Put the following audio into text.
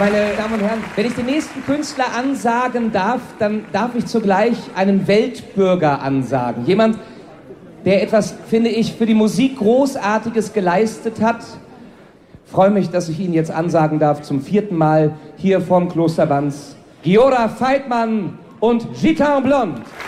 Meine Damen und Herren, wenn ich den nächsten Künstler ansagen darf, dann darf ich zugleich einen Weltbürger ansagen. Jemand, der etwas, finde ich, für die Musik Großartiges geleistet hat. Ich freue mich, dass ich ihn jetzt ansagen darf zum 4. Mal hier vom Kloster Banz. Giora Veitman und Gitan Blond.